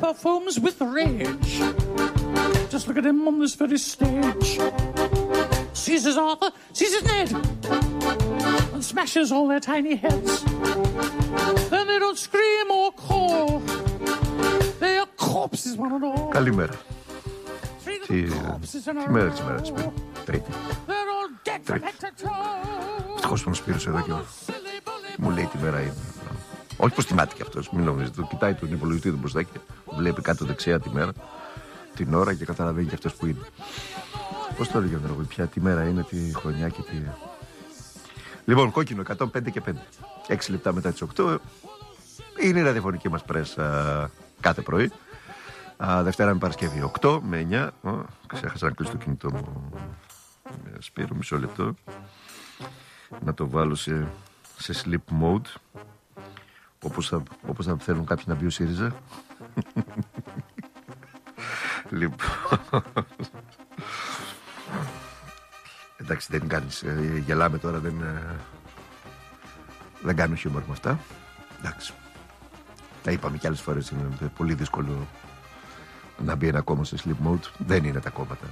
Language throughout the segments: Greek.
Pepper foams with rage. Just look at him on this very stage. Seizes Arthur, seizes Ned, and smashes all their tiny heads. Then they don't scream or call. They are corpses one and all. Καλημέρα. Τι μέρα της μέρας, Τρίτη. Ευτυχώς τον Σπύρος εδώ και μου λέει τι μέρα είναι. Όχι πως θυμάται και αυτός, μην νομίζετε. Το κοιτάει τον υπολογιστή του μπροστά και βλέπει κάτω δεξιά τη μέρα, την ώρα και καταλαβαίνει και αυτός που είναι. Πώς το έλεγε ο Δραγωγή, πια τι μέρα είναι, τι χρονιά και τι. Λοιπόν, κόκκινο 105 και 5. 6 λεπτά μετά τις 8. Είναι η ραδιοφωνική μας πρέσα κάθε πρωί. Δευτέρα με Παρασκευή 8 με 9. Ξέχασα να κλείσω το κινητό μου. Σπύρο, μισό λεπτό. Να το βάλω σε sleep mode. Όπως θα θέλουν κάποιοι να μπει ο ΣΥΡΙΖΑ. Λοιπόν. Εντάξει, δεν κάνεις. Γελάμε τώρα, δεν κάνω χιούμορ με αυτά. Εντάξει. Τα είπαμε κι άλλες φορές. Είναι πολύ δύσκολο να μπει ένα κόμμα σε sleep mode. Δεν είναι τα κόμματα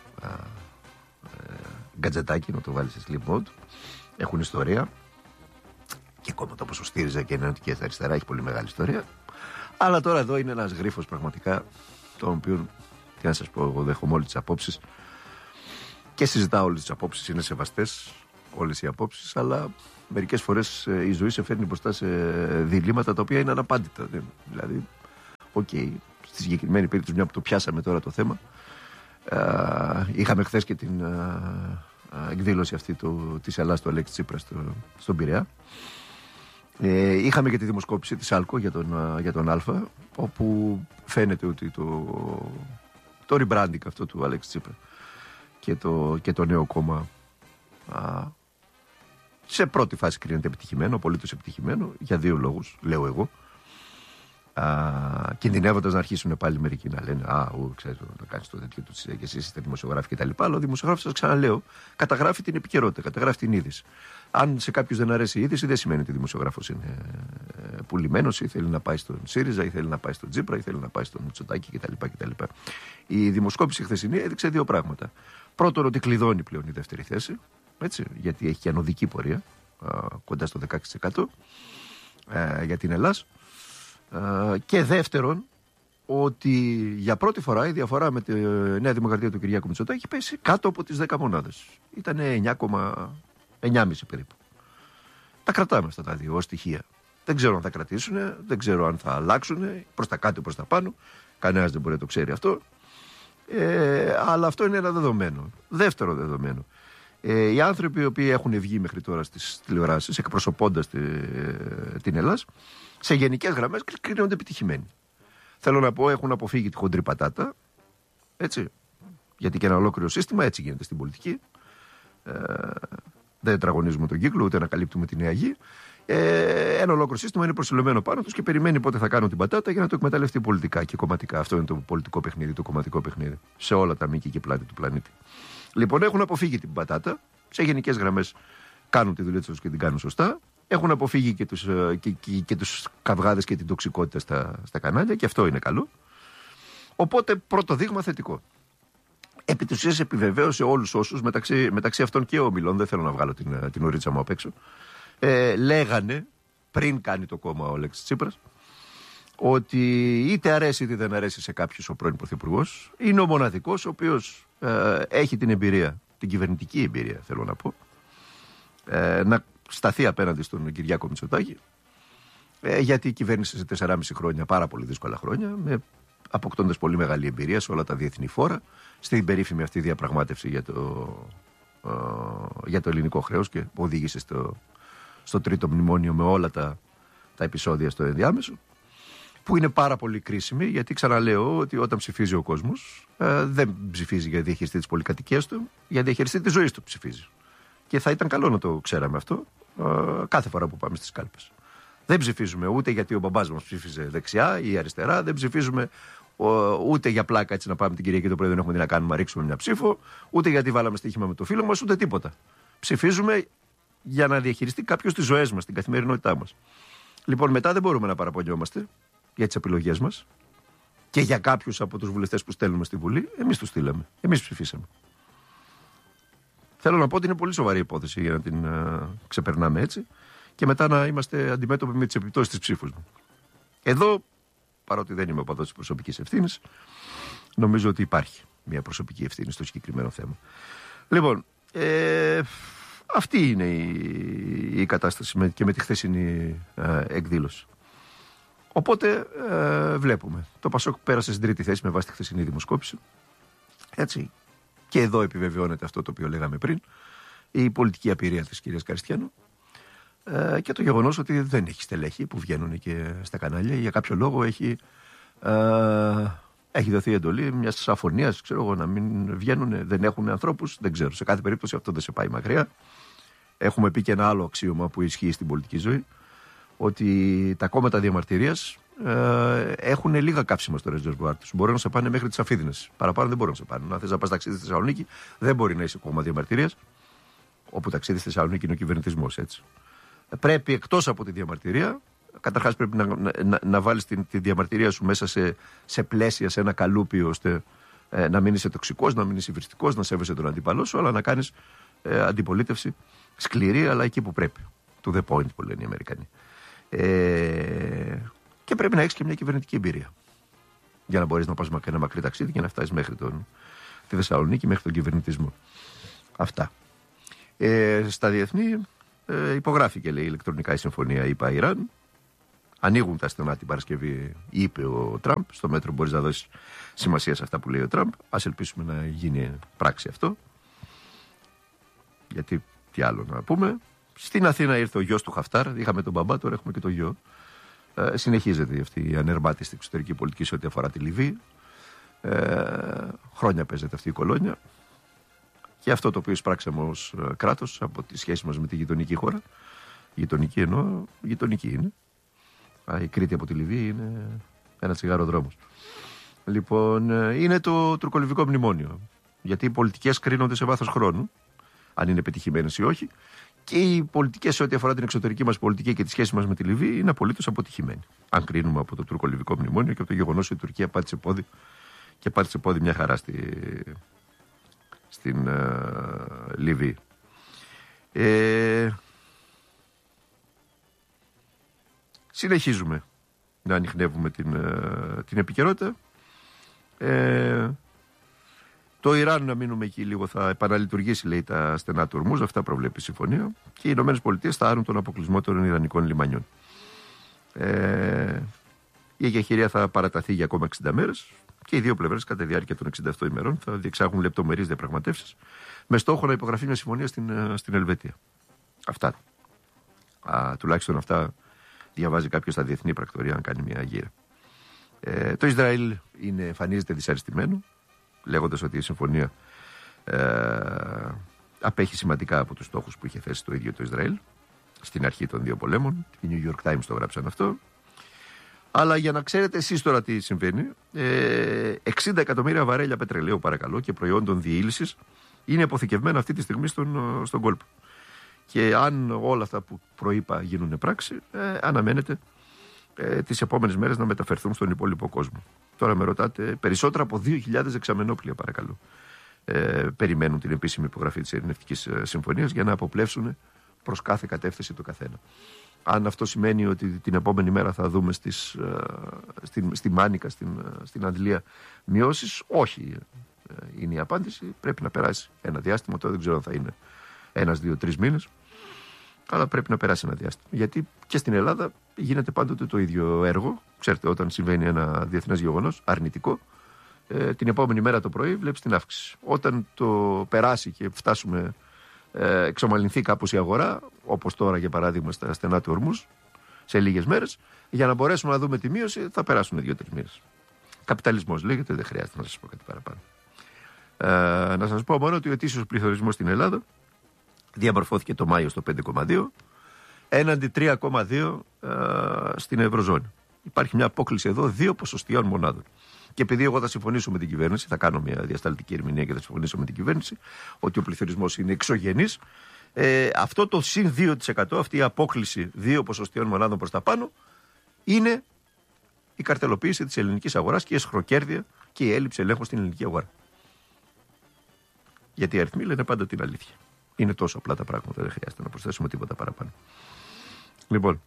γκατζετάκι να το βάλει σε sleep mode. Έχουν ιστορία. Και κόμματα όπως ο ΣΥΡΙΖΑ και η Ενωτική Αριστερά έχει πολύ μεγάλη ιστορία. Αλλά τώρα εδώ είναι ένας γρίφος πραγματικά, τον οποίο, τι να σας πω, εγώ δέχομαι όλες τις απόψεις και συζητάω όλες τις απόψεις, είναι σεβαστές όλες οι απόψεις, αλλά μερικές φορές η ζωή σε φέρνει μπροστά σε διλήμματα τα οποία είναι αναπάντητα. Δηλαδή, στη συγκεκριμένη περίπτωση, μια που το πιάσαμε τώρα το θέμα, είχαμε χθες και την εκδήλωση αυτή της Ελλάδας του Αλέξη Τσίπρα στον Πειραιά. Είχαμε και τη δημοσκόπηση της ΑΛΚΟ για τον Α, όπου φαίνεται ότι το rebranding αυτό του Αλέξη Τσίπρα και το νέο κόμμα σε πρώτη φάση κρίνεται επιτυχημένο, απολύτως επιτυχημένο, για δύο λόγους, λέω εγώ. Κινδυνεύοντας να αρχίσουν πάλι μερικοί να λένε ξέρεις, να κάνεις το τέτοιο του και εσείς είστε δημοσιογράφοι κτλ. Αλλά ο δημοσιογράφος, σας ξαναλέω, καταγράφει την επικαιρότητα, καταγράφει την είδηση. Αν σε κάποιους δεν αρέσει η είδηση, δεν σημαίνει ότι ο δημοσιογράφος είναι πουλημένος ή θέλει να πάει στον ΣΥΡΙΖΑ ή θέλει να πάει στον Τσίπρα ή θέλει να πάει στον Μητσοτάκη κτλ. Η δημοσκόπηση χθεσινή έδειξε δύο πράγματα. Πρώτον, ότι κλειδώνει πλέον η δεύτερη θέση, έτσι, γιατί έχει και ανωδική πορεία, κοντά στο 16% για την Ελλάδα. Και δεύτερον, ότι για πρώτη φορά η διαφορά με τη Νέα Δημοκρατία του Κυριάκου Μητσοτάκη έχει πέσει κάτω από τις 10 μονάδες. Ήταν 9,5 περίπου. Τα κρατάμε αυτά τα δύο ως στοιχεία. Δεν ξέρω αν θα κρατήσουν, δεν ξέρω αν θα αλλάξουν προς τα κάτω, προς τα πάνω. Κανένας δεν μπορεί να το ξέρει αυτό. Αλλά αυτό είναι ένα δεδομένο. Δεύτερο δεδομένο. Οι άνθρωποι οι οποίοι έχουν βγει μέχρι τώρα στις τηλεοράσεις, εκπροσωπώντας την Ελλάδα, σε γενικές γραμμές κρίνονται επιτυχημένοι. Θέλω να πω, έχουν αποφύγει τη χοντρή πατάτα. Έτσι. Γιατί και ένα ολόκληρο σύστημα έτσι γίνεται στην πολιτική. Δεν τετραγωνίζουμε τον κύκλο, ούτε ανακαλύπτουμε τη νέα γη. Ένα ολόκληρο σύστημα είναι προσιλωμένο πάνω τους και περιμένει πότε θα κάνουν την πατάτα για να το εκμεταλλευτεί πολιτικά και κομματικά. Αυτό είναι το πολιτικό παιχνίδι, το κομματικό παιχνίδι. Σε όλα τα μήκη και πλάτη του πλανήτη. Λοιπόν, έχουν αποφύγει την πατάτα. Σε γενικές γραμμές κάνουν τη δουλειά τους και την κάνουν σωστά. Έχουν αποφύγει και τους καυγάδες και την τοξικότητα στα κανάλια και αυτό είναι καλό. Οπότε πρώτο δείγμα θετικό. Επί της ουσίας επιβεβαίωσε όλους όσους, μεταξύ αυτών και ομιλών, δεν θέλω να βγάλω την ουρίτσα μου απ' έξω, λέγανε πριν κάνει το κόμμα ο Αλέξης Τσίπρας ότι είτε αρέσει είτε δεν αρέσει σε κάποιους ο πρώην πρωθυπουργός, είναι ο μοναδικός ο οποίος έχει την εμπειρία, την κυβερνητική εμπειρία θέλω να πω, να σταθεί απέναντι στον Κυριάκο Μητσοτάκη, γιατί κυβέρνησε σε 4,5 χρόνια, πάρα πολύ δύσκολα χρόνια, αποκτώντας πολύ μεγάλη εμπειρία σε όλα τα διεθνή φόρα, στην περίφημη αυτή διαπραγμάτευση για το ελληνικό χρέος και που οδήγησε στο τρίτο μνημόνιο με όλα τα επεισόδια στο ενδιάμεσο, που είναι πάρα πολύ κρίσιμη, γιατί ξαναλέω ότι όταν ψηφίζει ο κόσμος δεν ψηφίζει για διαχειριστή της πολυκατοικίας του, για διαχειριστή της ζωής του ψηφίζει. Και θα ήταν καλό να το ξέραμε αυτό κάθε φορά που πάμε στις κάλπες. Δεν ψηφίζουμε ούτε γιατί ο μπαμπάς μας ψήφιζε δεξιά ή αριστερά, δεν ψηφίζουμε ούτε για πλάκα έτσι να πάμε την Κυριακή το πρωί, δεν έχουμε τι να κάνουμε, να ρίξουμε μια ψήφο, ούτε γιατί βάλαμε στοίχημα με το φίλο μας, ούτε τίποτα. Ψηφίζουμε για να διαχειριστεί κάποιος τις ζωές μας, την καθημερινότητά μας. Λοιπόν, μετά δεν μπορούμε να παραπονιόμαστε για τις επιλογές μας Και για κάποιους από τους βουλευτές που στέλνουμε στη Βουλή, εμείς τους στείλαμε. Εμείς ψηφίσαμε. Θέλω να πω ότι είναι πολύ σοβαρή υπόθεση για να την ξεπερνάμε έτσι και μετά να είμαστε αντιμέτωποι με τις επιπτώσεις της ψήφου μου. Εδώ, παρότι δεν είμαι οπαδός της προσωπικής ευθύνης, νομίζω ότι υπάρχει μια προσωπική ευθύνη στο συγκεκριμένο θέμα. Λοιπόν, αυτή είναι η κατάσταση και με τη χθεσινή εκδήλωση. Οπότε βλέπουμε. Το Πασόκ πέρασε στην τρίτη θέση με βάση τη χθεσινή δημοσκόπηση. Έτσι. Και εδώ επιβεβαιώνεται αυτό το οποίο λέγαμε πριν. Η πολιτική απειρία της κυρίας Καριστιανού. Και το γεγονός ότι δεν έχει στελέχη που βγαίνουν και στα κανάλια. Για κάποιο λόγο έχει δοθεί εντολή μιας αφωνίας, ξέρω εγώ, να μην βγαίνουν, δεν έχουν ανθρώπους. Δεν ξέρω. Σε κάθε περίπτωση αυτό δεν σε πάει μακριά. Έχουμε πει και ένα άλλο αξίωμα που ισχύει στην πολιτική ζωή. Ότι τα κόμματα διαμαρτυρίας έχουν λίγα καύσιμα στο ρεζερβουάρ τους. Μπορούν να σε πάνε μέχρι τις Αφίδινες. Παραπάνω δεν μπορούν να σε πάνε. Αν θες να πας ταξίδι στη Θεσσαλονίκη, δεν μπορεί να είσαι κόμμα διαμαρτυρίας. Όπου ταξίδι στη Θεσσαλονίκη είναι ο κυβερνητισμός, έτσι. Πρέπει εκτός από τη διαμαρτυρία, καταρχάς πρέπει να βάλεις τη διαμαρτυρία σου μέσα σε πλαίσια, σε ένα καλούπι, ώστε να μην είσαι τοξικός, να μην είσαι υβριστικός, να σέβεσαι τον αντίπαλό σου, αλλά να κάνεις αντιπολίτευση σκληρή, αλλά εκεί που πρέπει. To the point που λένε οι Αμερικανοί. Και πρέπει να έχεις και μια κυβερνητική εμπειρία για να μπορείς να πας ένα μακρύ ταξίδι και να φτάσεις μέχρι τη Θεσσαλονίκη, μέχρι τον κυβερνητισμό. Αυτά. Στα διεθνή υπογράφηκε, λέει, ηλεκτρονικά η συμφωνία ΗΠΑ-Ιράν. Ανοίγουν τα στενά την Παρασκευή, είπε ο Τραμπ. Στο μέτρο μπορείς να δώσεις σημασία σε αυτά που λέει ο Τραμπ. Ας ελπίσουμε να γίνει πράξη αυτό. Γιατί τι άλλο να πούμε. Στην Αθήνα ήρθε ο γιος του Χαφτάρ. Είχαμε τον μπαμπά, τώρα έχουμε και το γιο. Συνεχίζεται αυτή η ανερμάτιστη εξωτερική πολιτική σε ό,τι αφορά τη Λιβύη. Χρόνια παίζεται αυτή η κολόνια. Και αυτό το οποίο εισπράξαμε ως κράτος από τη σχέση μας με τη γειτονική χώρα. Γειτονική εννοώ, γειτονική είναι. Η Κρήτη από τη Λιβύη είναι ένα τσιγάρο δρόμος. Λοιπόν, είναι το τουρκολιβικό μνημόνιο. Γιατί οι πολιτικές κρίνονται σε βάθος χρόνου, αν είναι πετυχημένες ή όχι. Και οι πολιτικές σε ό,τι αφορά την εξωτερική μας πολιτική και τη σχέση μας με τη Λιβύη είναι απολύτως αποτυχημένοι. Αν κρίνουμε από το τουρκολιβικό μνημόνιο και από το γεγονός ότι η Τουρκία πάτησε πόδι και πάτησε πόδι μια χαρά στην Λιβύη. Συνεχίζουμε να ανιχνεύουμε την επικαιρότητα. Το Ιράν, να μείνουμε εκεί λίγο, θα επαναλειτουργήσει, λέει, τα στενά του Ορμούζ. Αυτά προβλέπει η συμφωνία. Και οι ΗΠΑ θα άρουν τον αποκλεισμό των Ιρανικών λιμανιών. Η εγκεχηρία θα παραταθεί για ακόμα 60 μέρες και οι δύο πλευρές κατά τη διάρκεια των 68 ημερών θα διεξάγουν λεπτομερείς διαπραγματεύσεις με στόχο να υπογραφεί μια συμφωνία στην Ελβετία. Αυτά. Τουλάχιστον αυτά διαβάζει κάποιος στα διεθνή πρακτορία, αν κάνει μια γύρα. Το Ισραήλ εμφανίζεται δυσαρεστημένο, λέγοντας ότι η συμφωνία απέχει σημαντικά από τους στόχους που είχε θέσει το ίδιο το Ισραήλ στην αρχή των δύο πολέμων. Οι New York Times το γράψαν αυτό. Αλλά για να ξέρετε εσείς τώρα τι συμβαίνει, 60 εκατομμύρια βαρέλια πετρελαίου, παρακαλώ, και προϊόντων διήλυσης είναι αποθηκευμένα αυτή τη στιγμή στον κόλπο. Και αν όλα αυτά που προείπα γίνουν πράξη, αναμένεται τις επόμενες μέρες να μεταφερθούν στον υπόλοιπο κόσμο. Τώρα με ρωτάτε, περισσότερα από 2.000 δεξαμενόπλια, παρακαλώ, περιμένουν την επίσημη υπογραφή της Ειρηνευτικής Συμφωνίας για να αποπλέψουν προς κάθε κατεύθυνση το καθένα. Αν αυτό σημαίνει ότι την επόμενη μέρα θα δούμε στη Μάνικα, στην Αντλία, μειώσεις, όχι είναι η απάντηση. Πρέπει να περάσει ένα διάστημα, τώρα δεν ξέρω αν θα είναι 1, 2, 3 μήνες, αλλά πρέπει να περάσει ένα διάστημα. Γιατί και στην Ελλάδα γίνεται πάντοτε το ίδιο έργο. Ξέρετε, όταν συμβαίνει ένα διεθνές γεγονός αρνητικό, την επόμενη μέρα το πρωί βλέπεις την αύξηση. Όταν το περάσει και φτάσουμε, εξομαλυνθεί κάπως η αγορά, όπως τώρα για παράδειγμα στα στενά του Ορμούζ, σε λίγες μέρες, για να μπορέσουμε να δούμε τη μείωση θα περάσουν 2-3 μήνες. Καπιταλισμός λέγεται, δεν χρειάζεται να σας πω κάτι παραπάνω. Να σας πω μόνο ότι ο ετήσιος πληθωρισμός στην Ελλάδα διαμορφώθηκε το Μάιο στο 5,2 έναντι 3,2 στην Ευρωζώνη. Υπάρχει μια απόκλιση εδώ 2 ποσοστιαίων μονάδων. Και επειδή εγώ θα συμφωνήσω με την κυβέρνηση, θα κάνω μια διασταλτική ερμηνεία και θα συμφωνήσω με την κυβέρνηση ότι ο πληθωρισμός είναι εξωγενής, αυτό το συν 2%, αυτή η απόκλιση 2 ποσοστιαίων μονάδων προς τα πάνω, είναι η καρτελοποίηση της ελληνικής αγοράς και η εσχροκέρδεια και η έλλειψη ελέγχου στην ελληνική αγορά. Γιατί οι αριθμοί λένε πάντα την αλήθεια. Είναι τόσο απλά τα πράγματα, δεν χρειάζεται να προσθέσουμε τίποτα παραπάνω. Λοιπόν,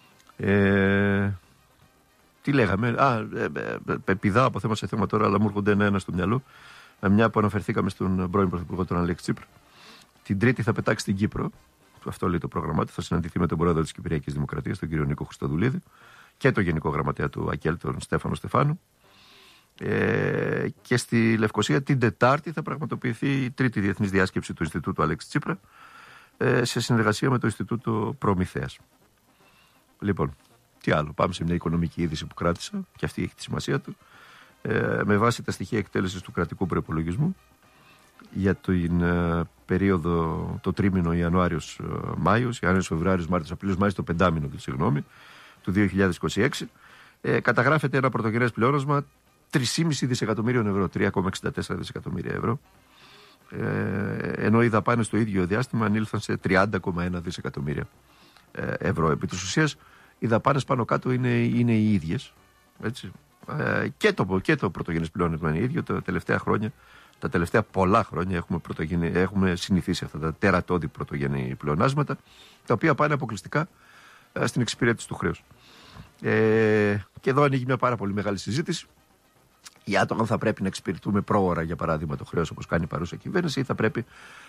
τι λέγαμε. Πηδάω από θέμα σε θέμα τώρα, αλλά μου έρχονται ένα στο μυαλό. Μια που αναφερθήκαμε στον πρώην Πρωθυπουργό, τον Αλέξη Τσίπρα. Την Τρίτη θα πετάξει στην Κύπρο. Αυτό λέει το πρόγραμμά του. Θα συναντηθεί με τον πρόεδρο της Κυπριακής Δημοκρατίας, τον κύριο Νίκο Χριστοδουλίδη, και τον γενικό γραμματέα του ΑΚΕΛ, τον Στέφανο Στεφάνου. Και στη Λευκοσία την Τετάρτη θα πραγματοποιηθεί η τρίτη διεθνής διάσκεψη του Ινστιτούτου Αλέξη Τσίπρα, σε συνεργασία με το Ινστιτούτο Προμηθέας. Λοιπόν, τι άλλο. Πάμε σε μια οικονομική είδηση που κράτησα, και αυτή έχει τη σημασία του. Με βάση τα στοιχεία εκτέλεσης του κρατικού προϋπολογισμού για την περίοδο, το τρίμηνο Ιανουάριος-Μάιος, Ιανουάριος-Φεβρουάριος, Μάρτιος-Απρίλιος, Μάιος, το πεντάμηνο του 2026, καταγράφεται ένα πρωτογενές πλεόνασμα 3,5 δισεκατομμύριων ευρώ, 3,64 δισεκατομμύρια ευρώ, ενώ οι δαπάνες στο ίδιο διάστημα ανήλθαν σε 30,1 δισεκατομμύρια ευρώ. Επί της ουσίας, οι δαπάνες πάνω κάτω είναι οι ίδιες, έτσι. Και το πρωτογενές πλεόνασμα είναι ίδιο. Τα τελευταία πολλά χρόνια έχουμε συνηθίσει αυτά τα τερατώδη πρωτογενή πλεονάσματα, τα οποία πάνε αποκλειστικά στην εξυπηρέτηση του χρέους. Και εδώ ανοίγει μια πάρα πολύ μεγάλη συζήτηση για το αν θα πρέπει να εξυπηρετούμε πρόωρα, για παράδειγμα, το χρέος όπως κάνει η παρούσα κυβέρνηση, ή θα πρέπει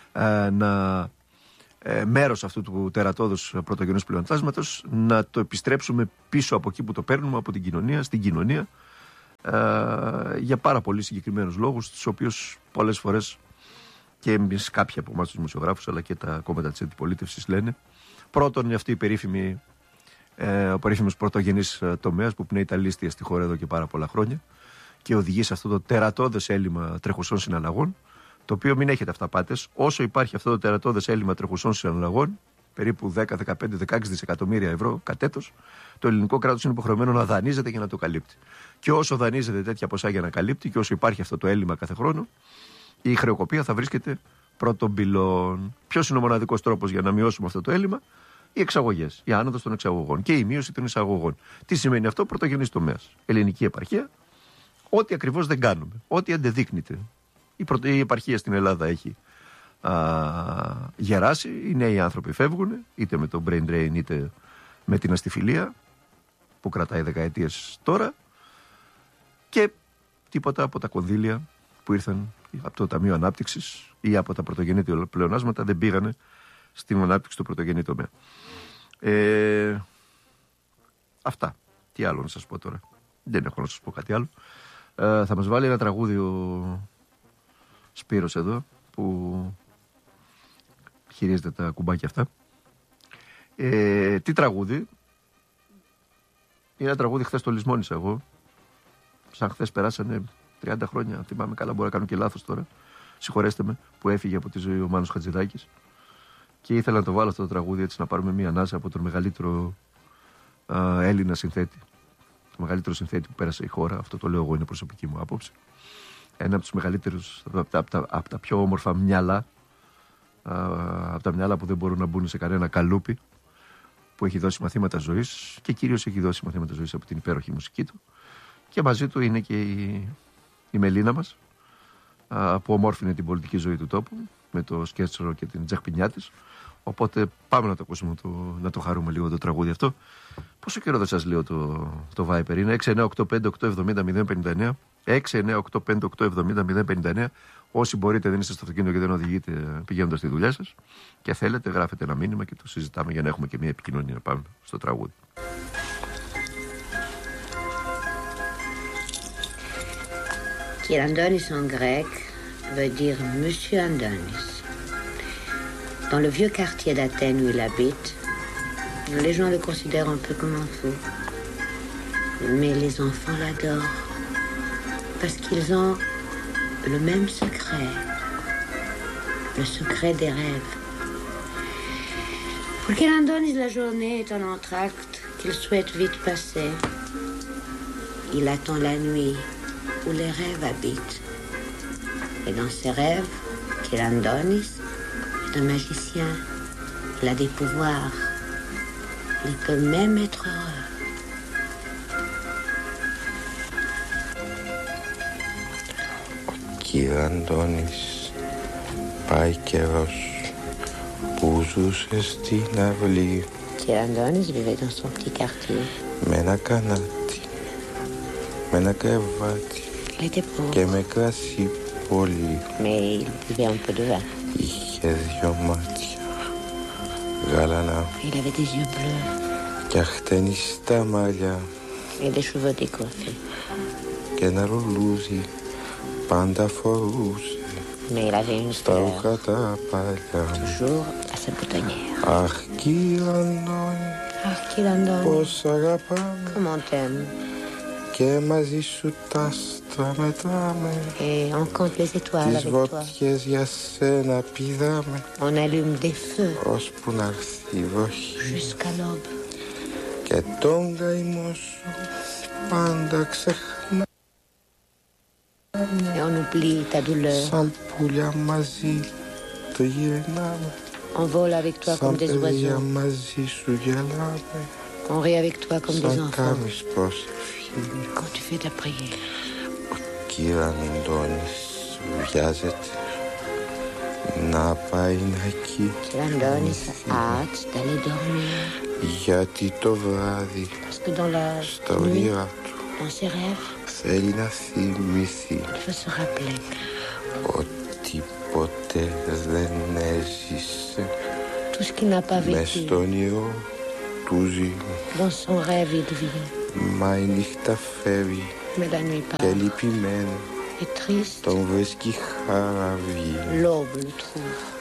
μέρος αυτού του τερατώδους πρωτογενούς πλεονάσματος να το επιστρέψουμε πίσω από εκεί που το παίρνουμε, από την κοινωνία, στην κοινωνία, για πάρα πολύ συγκεκριμένους λόγους, τους οποίους πολλές φορές και εμείς, κάποιοι από εμάς τους δημοσιογράφους, αλλά και τα κόμματα της αντιπολίτευσης, λένε. Πρώτον, είναι αυτή η περίφημη, ο περίφημος πρωτογενής τομέας που πνέει τα λίστια στη χώρα εδώ και πάρα πολλά χρόνια και οδηγεί σε αυτό το τερατώδες έλλειμμα τρεχουσών συναλλαγών, το οποίο, μην έχετε αυταπάτες, όσο υπάρχει αυτό το τερατώδες έλλειμμα τρεχουσών συναλλαγών, περίπου 10, 15, 16 δισεκατομμύρια ευρώ κατ' έτος, το ελληνικό κράτος είναι υποχρεωμένο να δανείζεται για να το καλύπτει. Και όσο δανείζεται τέτοια ποσά για να καλύπτει, και όσο υπάρχει αυτό το έλλειμμα κάθε χρόνο, η χρεοκοπία θα βρίσκεται πρώτον πυλών. Ποιος είναι ο μοναδικός τρόπος για να μειώσουμε αυτό το έλλειμμα? Οι εξαγωγές, η άνοδος των εξαγωγών και η μείωση των εισαγωγών. Τι σημαίνει αυτό? Πρωτογενής τομέας. Ελληνική επαρχία, ό,τι ακριβώς δεν κάνουμε, ό,τι αντεδείκνυται. Η επαρχία στην Ελλάδα έχει γεράσει, οι νέοι άνθρωποι φεύγουν, είτε με το brain drain είτε με την αστιφιλία που κρατάει δεκαετίες τώρα, και τίποτα από τα κονδύλια που ήρθαν από το Ταμείο Ανάπτυξης ή από τα πρωτογενή πλεονάσματα δεν πήγανε στην ανάπτυξη του πρωτογενή τομέα. Αυτά. Τι άλλο να σας πω τώρα? Δεν έχω να σας πω κάτι άλλο. Θα μας βάλει ένα τραγούδι ο Σπύρος εδώ, που χειρίζεται τα κουμπάκια αυτά. Τι τραγούδι? Είναι ένα τραγούδι, χθες το λησμόνισα εγώ. Σαν χθες περάσανε 30 χρόνια. Θυμάμαι καλά, μπορεί να κάνω και λάθος τώρα. Συγχωρέστε με, που έφυγε από τη ζωή ο Μάνος Χατζηδάκης. Και ήθελα να το βάλω αυτό το τραγούδι, έτσι να πάρουμε μία ανάσα από τον μεγαλύτερο Έλληνα συνθέτη. Το μεγαλύτερο συνθέτη που πέρασε η χώρα. Αυτό το λέω εγώ, είναι προσωπική μου άποψη. Ένα από τους μεγαλύτερους, από τα πιο όμορφα μυαλά, από τα μυαλά που δεν μπορούν να μπουν σε κανένα καλούπι, που έχει δώσει μαθήματα ζωής, και κυρίως έχει δώσει μαθήματα ζωής από την υπέροχη μουσική του. Και μαζί του είναι και η Μελίνα μας, που ομόρφινε την πολιτική ζωή του τόπου με το σκέτσο και την τζαχπινιά της. Οπότε πάμε να το ακούσουμε, να το χαρούμε λίγο το τραγούδι αυτό. Πόσο καιρό δεν σας λέω το Viper? Είναι 6985870 059. Όσοι μπορείτε, δεν είστε στο αυτοκίνητο και δεν οδηγείτε πηγαίνοντας στη δουλειά σας και θέλετε, γράφετε ένα μήνυμα και το συζητάμε για να έχουμε και μια επικοινωνία. Πάμε στο τραγούδι. Kyrandonis en grec veut dire Monsieur Andonis. Dans le vieux quartier d'Athènes où il habite, les gens le considèrent un peu comme un fou. Mais les enfants l'adorent parce qu'ils ont le même secret, le secret des rêves. Pour Kyrandonis, la journée est un entracte qu'il souhaite vite passer. Il attend la nuit où les rêves habitent. Et dans ses rêves, Kyrandonis est un magicien. Il a des pouvoirs. Il peut même être heureux. Κύριε Αντώνης, πάει καιρός που ζούσε στην αυλή. Κύριε Αντώνης vivait dans son petit quartier. Με ένα κανάτι, με ένα κρεβάτι και με κρασί πολύ. Mais il buvait un peu de vin. Είχε δυο μάτια γαλανά. Il avait des yeux bleus. Και αχτενιστά μαλλιά. Et des cheveux décoiffés. Και ένα ρουλούζι πάντα φορούσε. Mais il avait une στα fleur. ρούχα τα παλιά. Toujours à sa boutonnière. Αχ, κύριε Αντώνη, Ach, qu'il en donne. πώς αγαπάμε. Comment t'aimes. Και μαζί σου τα άστρα μετράμε. Et on compte les étoiles Τις avec toi. βότιες για σένα πηδάμε. On allume des feux Ώσπου να έρθει η βροχή. jusqu'à l'aube. Και τον καημό σου πάντα ξεχνάμε. Et on oublie ta douleur. Σαν πουλιά μαζί το γυρνάμε. On vole avec toi Σαν comme des παιδιά oiseaux. μαζί σου γελάμε. On rit avec toi comme des Σαν enfants. κάνεις προσευχή. Quand tu fais ta prière. Κύριε Αντώνης βιάζεται να πάει να Κύριε Αντώνης a hâte d'aller dormir. γιατί το βράδυ Parce que dans la στα nuit, όνειρά του dans ses rêves, θέλει να θυμηθεί il veut se rappeler ότι ποτέ δεν έζησε tout ce qu'il n'a pas μες vécu. στο όνειρο του ζει. Dans son rêve, il vit. Μα η νύχτα φεύγει Mais la nuit και part. λυπημένο Et triste, τον βρίσκει χαραβή. l'aube le trouve.